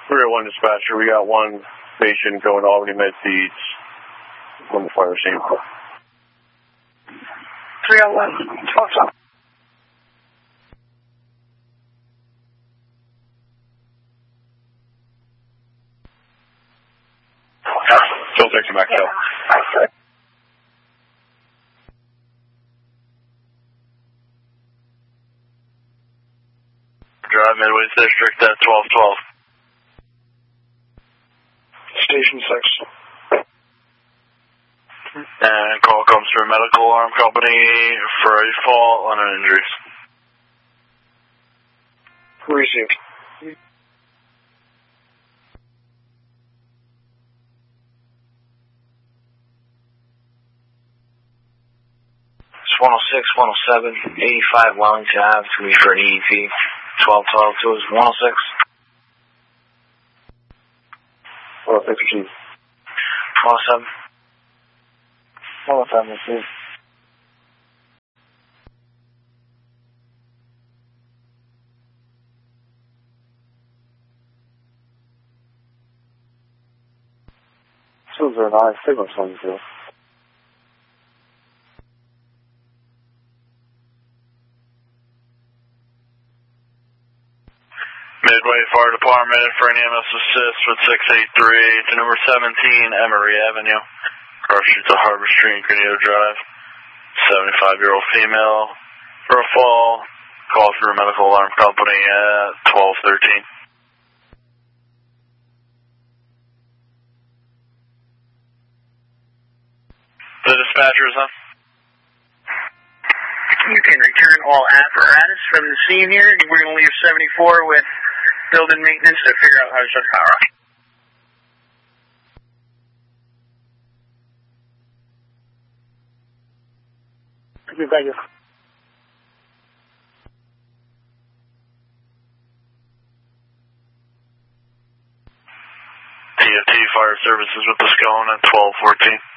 301 dispatcher, we got one patient going to Albany Med Feeds on the fire scene. 301, what's up? Still taking back up. Drive Midway District at 1212. Station 6. And call comes from Medical Alarm Company for a fall on an injuries. Received. It's 106, 107, 85 Wellington Ave, to me for an EET. 1212 to us, 106. 106, Chief. 107. 107, Chief. 209, signal 22. Midway Fire Department for an EMS assist with 683 to number 17 Emory Avenue. Cross street to Harbor Street and Granito Drive. 75-year-old female for a fall. Call through Medical Alarm Company at 1213. The dispatcher is on. You can return all apparatus from the scene here. We're going to leave 74 with building maintenance to figure out how to shut the power off. Thank you. TFT Fire Services with the Scone at 1214.